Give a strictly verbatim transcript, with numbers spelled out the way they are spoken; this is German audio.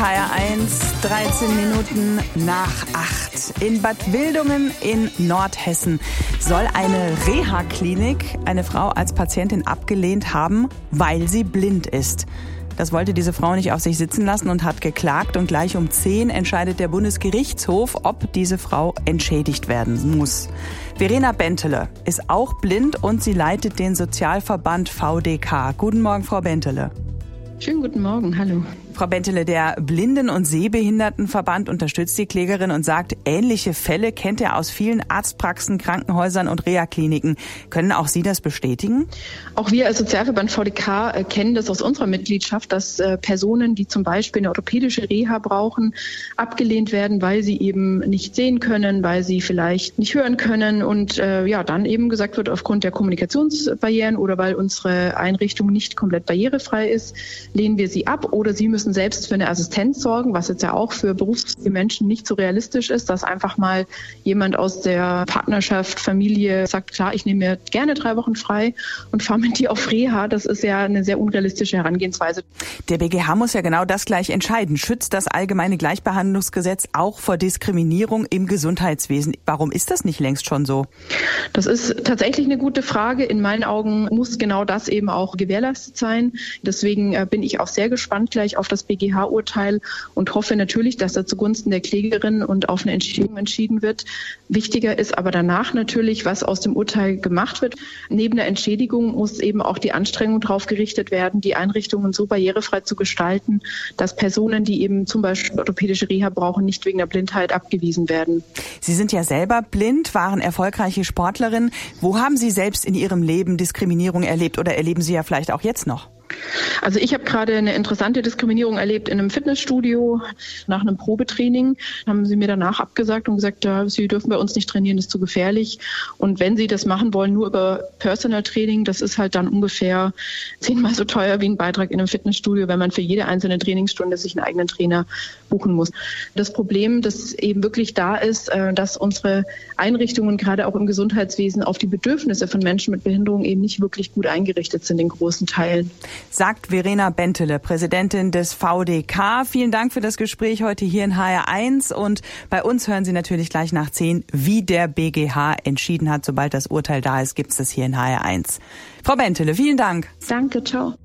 H R eins, dreizehn Minuten nach acht. In Bad Wildungen in Nordhessen soll eine Reha-Klinik eine Frau als Patientin abgelehnt haben, weil sie blind ist. Das wollte diese Frau nicht auf sich sitzen lassen und hat geklagt. Und gleich um zehn entscheidet der Bundesgerichtshof, ob diese Frau entschädigt werden muss. Verena Bentele ist auch blind und sie leitet den Sozialverband V D K. Guten Morgen, Frau Bentele. Schönen guten Morgen, hallo. Frau Bentele, der Blinden- und Sehbehindertenverband unterstützt die Klägerin und sagt, ähnliche Fälle kennt er aus vielen Arztpraxen, Krankenhäusern und Reha-Kliniken. Können auch Sie das bestätigen? Auch wir als Sozialverband V D K äh, kennen das aus unserer Mitgliedschaft, dass äh, Personen, die zum Beispiel eine orthopädische Reha brauchen, abgelehnt werden, weil sie eben nicht sehen können, weil sie vielleicht nicht hören können und äh, ja dann eben gesagt wird, aufgrund der Kommunikationsbarrieren oder weil unsere Einrichtung nicht komplett barrierefrei ist, lehnen wir sie ab oder sie müssen selbst für eine Assistenz sorgen, was jetzt ja auch für berufstätige Menschen nicht so realistisch ist, dass einfach mal jemand aus der Partnerschaft, Familie sagt, klar, ich nehme mir gerne drei Wochen frei und fahre mit dir auf Reha. Das ist ja eine sehr unrealistische Herangehensweise. Der B G H muss ja genau das gleich entscheiden. Schützt das allgemeine Gleichbehandlungsgesetz auch vor Diskriminierung im Gesundheitswesen? Warum ist das nicht längst schon so? Das ist tatsächlich eine gute Frage. In meinen Augen muss genau das eben auch gewährleistet sein. Deswegen bin ich auch sehr gespannt gleich auf das B G H-Urteil und hoffe natürlich, dass da zugunsten der Klägerin und auf eine Entschädigung entschieden wird. Wichtiger ist aber danach natürlich, was aus dem Urteil gemacht wird. Neben der Entschädigung muss eben auch die Anstrengung darauf gerichtet werden, die Einrichtungen so barrierefrei zu gestalten, dass Personen, die eben zum Beispiel orthopädische Reha brauchen, nicht wegen der Blindheit abgewiesen werden. Sie sind ja selber blind, waren erfolgreiche Sportlerin. Wo haben Sie selbst in Ihrem Leben Diskriminierung erlebt oder erleben Sie ja vielleicht auch jetzt noch? Also ich habe gerade eine interessante Diskriminierung erlebt in einem Fitnessstudio. Nach einem Probetraining haben sie mir danach abgesagt und gesagt, ja, Sie dürfen bei uns nicht trainieren, das ist zu gefährlich. Und wenn Sie das machen wollen, nur über Personal Training, das ist halt dann ungefähr zehnmal so teuer wie ein Beitrag in einem Fitnessstudio, wenn man für jede einzelne Trainingsstunde sich einen eigenen Trainer buchen muss. Das Problem, das eben wirklich da ist, dass unsere Einrichtungen gerade auch im Gesundheitswesen auf die Bedürfnisse von Menschen mit Behinderung eben nicht wirklich gut eingerichtet sind in großen Teilen. Sagt Verena Bentele, Präsidentin des V D K. Vielen Dank für das Gespräch heute hier in H R eins. Und bei uns hören Sie natürlich gleich nach zehn, wie der B G H entschieden hat. Sobald das Urteil da ist, gibt es das hier in H R eins. Frau Bentele, vielen Dank. Danke, ciao.